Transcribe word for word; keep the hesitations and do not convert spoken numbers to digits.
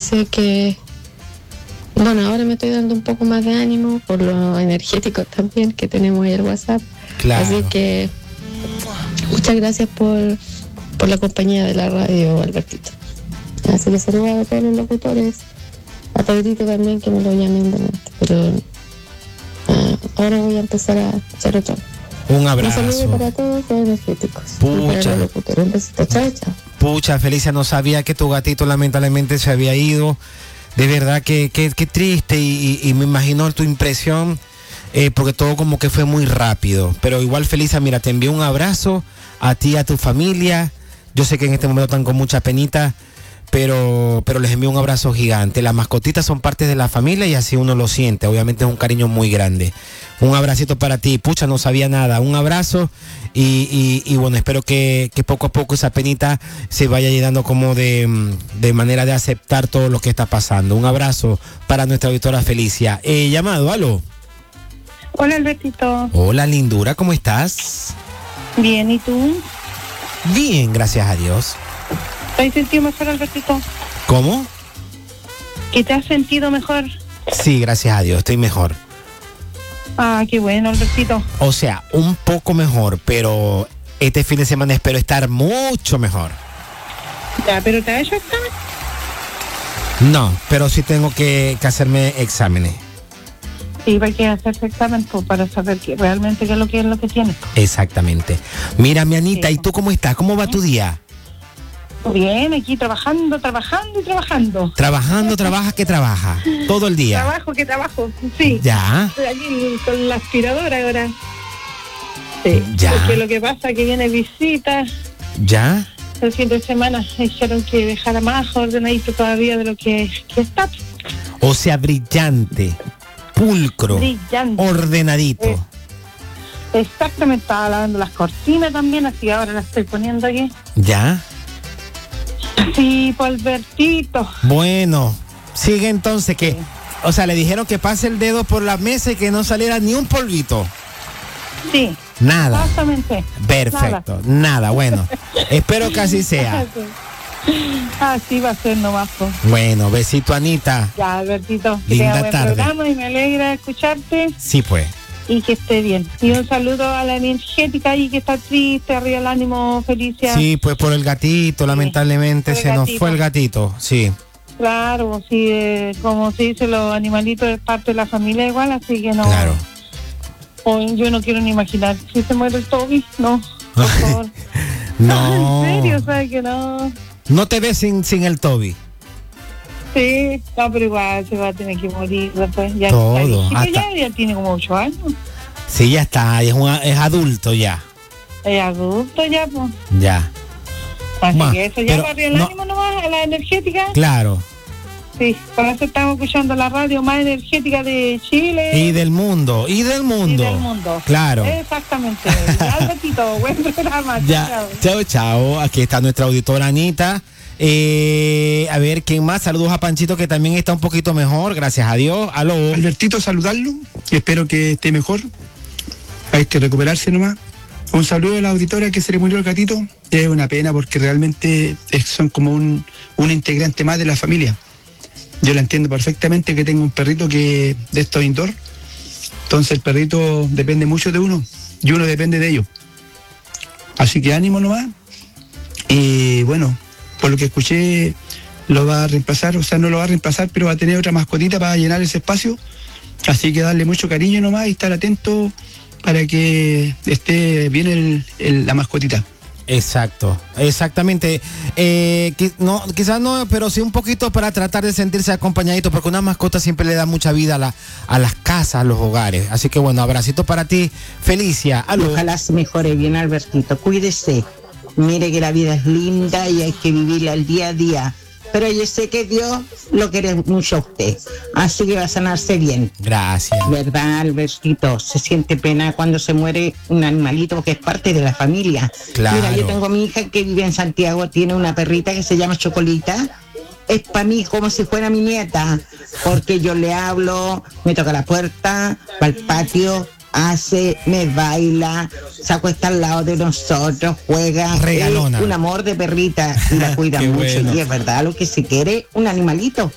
sé que, bueno, ahora me estoy dando un poco más de ánimo por lo energético también que tenemos ahí el WhatsApp. Claro. Así que muchas gracias por, por la compañía de la radio, Albertito. Así que saludos a todos los locutores, a Pedrito también, que me lo llamen de mente, pero uh, ahora voy a empezar a hacer otro. Un abrazo. Un saludo para todos los energéticos. Pucha. Y para los locutores. Un besito, chao, chao. Pucha, Felicia, no sabía que tu gatito lamentablemente se había ido. De verdad que, que, que triste y, y, y me imagino tu impresión, eh, porque todo como que fue muy rápido. Pero igual, Felicia, mira, te envío un abrazo a ti y a tu familia. Yo sé que en este momento están con mucha penita, pero, pero les envío un abrazo gigante. Las mascotitas son parte de la familia y así uno lo siente. Obviamente es un cariño muy grande. Un abracito para ti. Pucha, no sabía nada. Un abrazo y, y, y bueno, espero que, que poco a poco esa penita se vaya llenando como de, de manera de aceptar todo lo que está pasando. Un abrazo para nuestra auditora Felicia. Eh, llamado, aló. Hola, Albertito. Hola, lindura, ¿cómo estás? Bien, ¿y tú? Bien, gracias a Dios. ¿Te has sentido mejor, Albertito? ¿Cómo? ¿Que te has sentido mejor? Sí, gracias a Dios, estoy mejor. Ah, qué bueno, Albertito. O sea, un poco mejor, pero este fin de semana espero estar mucho mejor. Ya, ¿pero te has hecho examen? No, pero sí tengo que, que hacerme exámenes. Sí, hay que hacerse examen pues, para saber que realmente qué es lo que es lo que tienes. Exactamente. Mira, mi Anita, Sí. ¿y tú cómo estás? ¿Cómo va tu día? Bien, aquí trabajando, trabajando y trabajando. Trabajando, trabaja, que trabaja. Todo el día. Trabajo, que trabajo, sí. Ya, Estoy aquí con la aspiradora ahora. Sí, Ya. porque lo que pasa es que viene visita. ya. El fin de semana dijeron que dejara más ordenadito todavía de lo que, que está. O sea, brillante, pulcro, Brillante. ordenadito. Eh. Exactamente, estaba lavando las cortinas también, así que ahora las estoy poniendo aquí. Ya. Sí, Albertito. Bueno, sigue entonces que, Sí. o sea, le dijeron que pase el dedo por la mesa y que no saliera ni un polvito. Sí, Nada. exactamente. Perfecto, nada, nada. Bueno, espero que así sea. Así va a ser nomás. Pues. Bueno, besito, Anita. Ya, Albertito, que Linda tenga buen tarde. programa y me alegra escucharte Sí, pues. y que esté bien. Y un saludo a la energética ahí que está triste, arriba el ánimo, Felicia. Sí, pues por el gatito, lamentablemente por el se nos gatito. fue el gatito, sí. Claro, sí, eh, como se dice, los animalitos es parte de la familia igual, así que no. Claro. Oh, yo no quiero ni imaginar si se muere el Toby, no, por favor. No. En serio, ¿sabes que no? No te ves sin, sin el Toby. Sí, no, pero igual se va a tener que morir después. Ya Todo, está viejito, hasta- ya, ya tiene como ocho años. Sí, ya está, es, un, es adulto ya. Es adulto ya, pues. Ya, Así Ma, que eso ya pero para arriba el no- ánimo nomás, a la energética. claro. Sí, por eso estamos escuchando la radio más energética de Chile. Y del mundo, y del mundo. Y del mundo. Claro. Exactamente. Ya, Albertito, buen programa. Ya, chao, chao. Aquí está nuestra auditora Anita. Eh, a ver, ¿quién más? Saludos a Panchito, que también está un poquito mejor, gracias a Dios. Aló. Albertito, saludarlo, y espero que esté mejor. Hay que recuperarse nomás. Un saludo a la auditora que se le murió el gatito. Es una pena porque realmente es- son como un, un integrante más de la familia. Yo la entiendo perfectamente, que tengo un perrito que de estos indoor. Entonces el perrito depende mucho de uno y uno depende de ellos. Así que ánimo nomás. Y bueno, por lo que escuché, lo va a reemplazar, o sea, no lo va a reemplazar, pero va a tener otra mascotita para llenar ese espacio. Así que darle mucho cariño nomás y estar atento para que esté bien el, el- la mascotita. Exacto, exactamente. Eh, qui- no, quizás no, pero sí un poquito para tratar de sentirse acompañadito, porque una mascota siempre le da mucha vida a, la, a las casas, a los hogares. Así que bueno, abracito para ti, Felicia. Aló. Ojalá se mejore bien, Albertito. Cuídese. Mire que la vida es linda y hay que vivirla el día a día. Pero yo sé que Dios lo quiere mucho a usted. Así que va a sanarse bien. Gracias. ¿Verdad, Albertito? Se siente pena cuando se muere un animalito que es parte de la familia. Claro. Mira, yo tengo a mi hija que vive en Santiago, tiene una perrita que se llama Chocolita. Es para mí como si fuera mi nieta, porque yo le hablo, me toca la puerta, va al patio, hace, me baila, se acuesta al lado de nosotros, juega. Regalona. Es un amor de perrita y la cuida Qué mucho. bueno. Y es verdad lo que se quiere, un animalito.